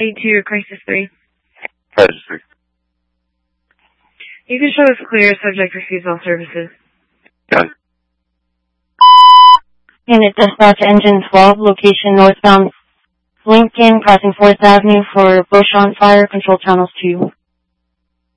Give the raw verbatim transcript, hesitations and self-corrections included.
eight two or Crisis three. Crisis three. You can show us clear, subject refuse all services. Got it. Unit dispatch engine twelve, location northbound Lincoln, crossing fourth Avenue for Bush on fire, control channels two.